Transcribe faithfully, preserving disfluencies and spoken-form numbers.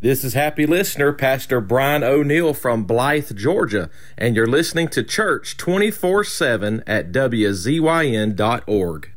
This is happy listener, Pastor Brian O'Neill from Blythe, Georgia, and you're listening to Church twenty-four seven at W Z Y N dot org.